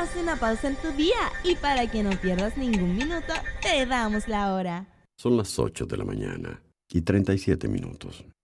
Haz una pausa en tu día y para que no pierdas ningún minuto, te damos la hora. Son las 8 de la mañana y 37 minutos.